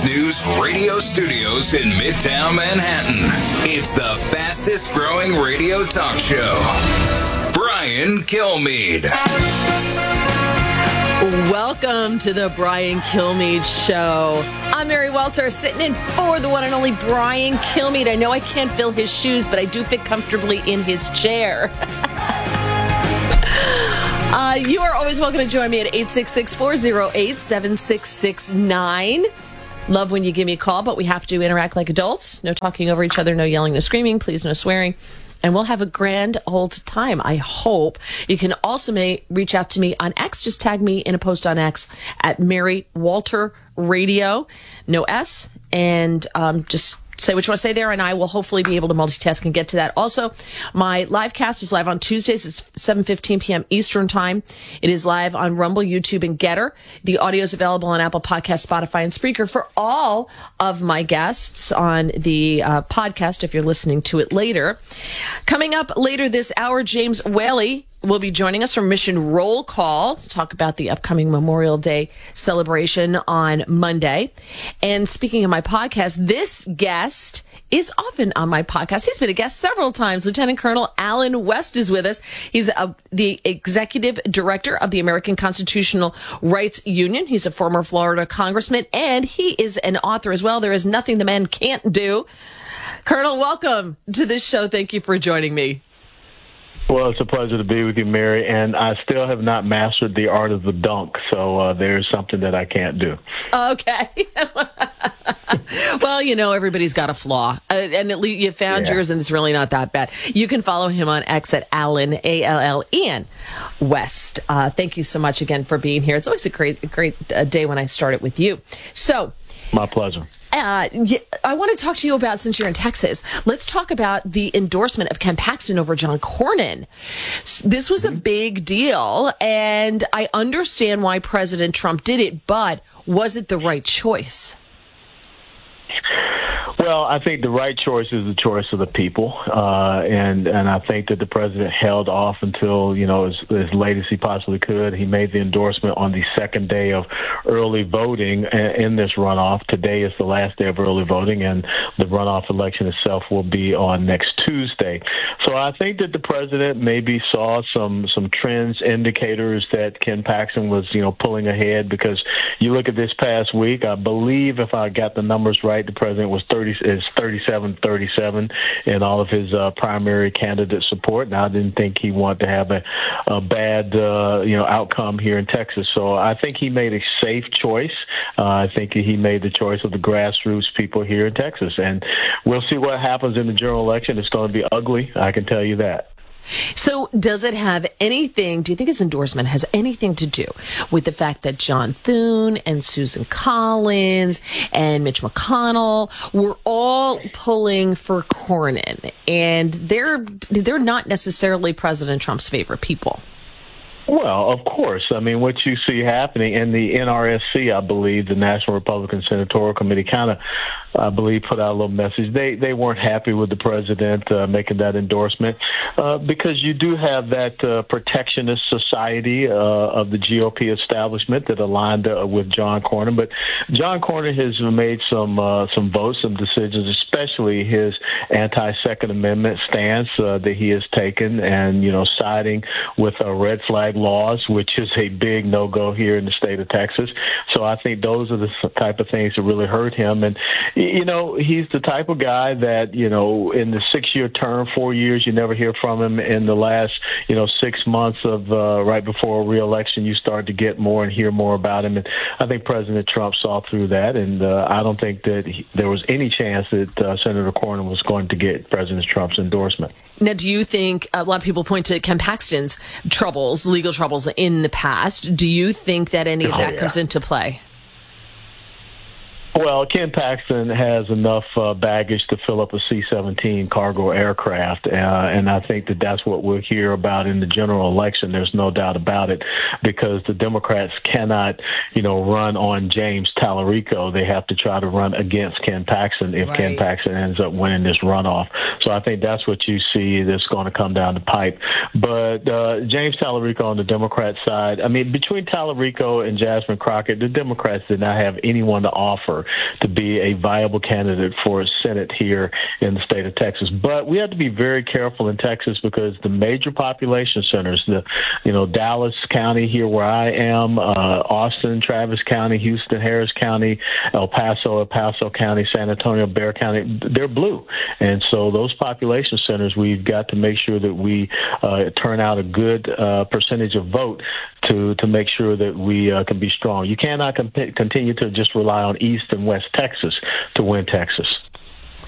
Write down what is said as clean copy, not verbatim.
Fox News radio studios in Midtown Manhattan. It's the fastest growing radio talk show. Brian Kilmeade. Welcome to the Brian Kilmeade Show. I'm Mary Welter, sitting in for the one and only Brian Kilmeade. I know I can't fill his shoes, but I do fit comfortably in his chair. You are always welcome to join me at 866-408-7669. Love when you give me a call, but we have to interact like adults. No talking over each other, no yelling, no screaming, please no swearing. And we'll have a grand old time, I hope. You can also reach out to me on X. Just tag me in a post on X at Mary Walter Radio, no S, and just say what you want to say there, and I will hopefully be able to multitask and get to that. Also, my live cast is live on Tuesdays. It's 7:15 p.m. Eastern Time. It is live on Rumble, YouTube, and Getter. The audio is available on Apple Podcasts, Spotify, and Spreaker for all of my guests on the podcast if you're listening to it later. Coming up later this hour, James Whaley will be joining us from Mission Roll Call to talk about the upcoming Memorial Day celebration on Monday. And speaking of my podcast, this guest is often on my podcast. He's been a guest several times. Lieutenant Colonel Allen West is with us. He's the executive director of the American Constitutional Rights Union. He's a former Florida congressman, and he is an author as well. There is nothing the man can't do. Colonel, welcome to this show. Thank you for joining me. Well, it's a pleasure to be with you, Mary, and I still have not mastered the art of the dunk, so there's something that I can't do. Okay. Well, you know, everybody's got a flaw, and at least you found yours, and it's really not that bad. You can follow him on X at Allen, A-L-L-E-N, West. Thank you so much again for being here. It's always a great day when I start it with you. So, my pleasure. I want to talk to you about, since you're in Texas, let's talk about the endorsement of Ken Paxton over John Cornyn. This was a big deal, and I understand why President Trump did it, but was it the right choice? Well, I think the right choice is the choice of the people, and I think that the president held off until, you know, as late as he possibly could. He made the endorsement on the second day of early voting in this runoff. Today is the last day of early voting, and the runoff election itself will be on next Tuesday. So I think that the president maybe saw some trends, indicators that Ken Paxton was, you know, pulling ahead, because you look at this past week, I believe, if I got the numbers right, the president was 37-37 in all of his primary candidate support. And I didn't think he wanted to have a bad, outcome here in Texas. So I think he made a safe choice. I think he made the choice of the grassroots people here in Texas. And we'll see what happens in the general election. It's going to be ugly, I can tell you that. So does it have anything, do you think his endorsement has anything to do with the fact that John Thune and Susan Collins and Mitch McConnell were all pulling for Cornyn, and they're not necessarily President Trump's favorite people? Well, of course. I mean, what you see happening in the NRSC, I believe, the National Republican Senatorial Committee, kind of, I believe, put out a little message. They weren't happy with the president making that endorsement because you do have that protectionist society of the GOP establishment that aligned with John Cornyn. But John Cornyn has made some votes, some decisions, especially his anti-Second Amendment stance that he has taken, and, you know, siding with red flag laws, which is a big no-go here in the state of Texas. So I think those are the type of things that really hurt him. And, you know, he's the type of guy that, you know, in the 6-year term, 4 years, you never hear from him. In the last, 6 months of right before re-election, you start to get more and hear more about him. And I think President Trump saw through that. And I don't think that there was any chance that Senator Cornyn was going to get President Trump's endorsement. Now, do you think, a lot of people point to Ken Paxton's legal troubles in the past. Do you think that any of that comes into play? Well, Ken Paxton has enough baggage to fill up a C-17 cargo aircraft, and I think that that's what we'll hear about in the general election. There's no doubt about it, because the Democrats cannot, run on James Tallarico. They have to try to run against Ken Paxton if Ken Paxton ends up winning this runoff. So I think that's what you see that's going to come down the pipe. But James Tallarico on the Democrat side, I mean, between Tallarico and Jasmine Crockett, the Democrats did not have anyone to offer her to be a viable candidate for a Senate here in the state of Texas. But we have to be very careful in Texas because the major population centers, Dallas County here where I am, Austin, Travis County, Houston, Harris County, El Paso County, San Antonio, Bexar County, they're blue. And so those population centers, we've got to make sure that we turn out a good percentage of vote to make sure that we can be strong. You cannot continue to just rely on East and West Texas to win Texas.